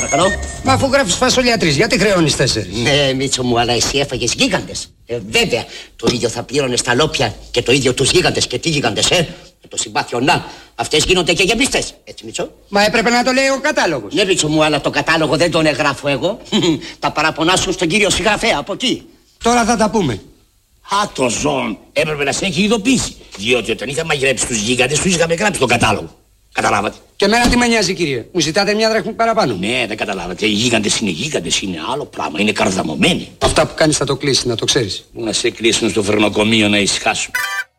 Παρακαλώ. Μα αφού γράφεις φασολιά 3, γιατί χρεώνεις 4? Ναι, Μίτσο μου, αλλά εσύ έφαγες γίγαντες. Βέβαια, το ίδιο θα πλήρωνες τα λόπια και το ίδιο τους γίγαντες. Και τι γίγαντες, με το συμπάθειο να. Αυτές γίνονται και γεμιστές. Έτσι, Μίτσο. Μα έπρεπε να το λέει ο κατάλογος. Ναι, Μίτσο μου, αλλά το κατάλογο δεν τον εγγράφω εγώ. Τα παραπονά σου στον κύριο συγγραφέα από εκεί. Τώρα θα τα πούμε. Α, το ζώο έπρεπε να σε έχει ειδοποιήσει. Διότι όταν είχα μαγειρέψει τους γίγαντες, τους είχαμε γράψει τον κατάλογο. Καταλάβατε. Και εμένα τι με νοιάζει, κύριε? Μου ζητάτε μια δραχμή παραπάνω? Ναι, δεν καταλάβατε. Οι γίγαντες, είναι άλλο πράγμα. Είναι καρδαμωμένοι. Αυτά που κάνεις θα το κλείσει, να το ξέρεις. Που να σε κλείσουν στο φρενοκομείο να ησυχάσουν.